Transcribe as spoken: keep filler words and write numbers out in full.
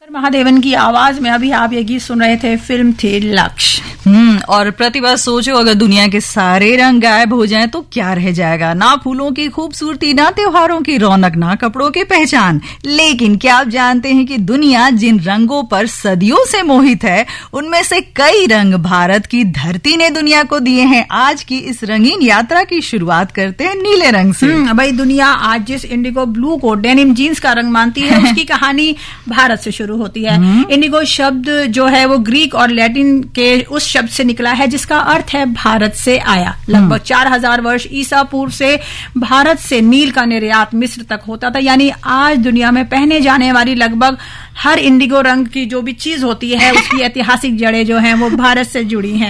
महादेवन की आवाज में अभी आप ये गीत सुन रहे थे। फिल्म थी लक्ष्य। हम्म और प्रतिभा, सोचो अगर दुनिया के सारे रंग गायब हो जाएं तो क्या रह जाएगा? ना फूलों की खूबसूरती, ना त्योहारों की रौनक, ना कपड़ों की पहचान। लेकिन क्या आप जानते हैं कि दुनिया जिन रंगों पर सदियों से मोहित है, उनमें से कई रंग भारत की धरती ने दुनिया को दिए हैं। आज की इस रंगीन यात्रा की शुरुआत करते हैं नीले रंग से। भाई, दुनिया आज जिस इंडिगो ब्लू को डेनिम जीन्स का रंग मानती है, उसकी कहानी भारत से शुरू होती है। इंडिगो शब्द जो है वो ग्रीक और लैटिन के उस शब्द से निकला है जिसका अर्थ है भारत से आया। लगभग चार हजार वर्ष ईसा पूर्व से भारत से नील का निर्यात मिस्र तक होता था। यानी आज दुनिया में पहने जाने वाली लगभग हर इंडिगो रंग की जो भी चीज होती है उसकी ऐतिहासिक जड़ें जो हैं वो भारत से जुड़ी हैं।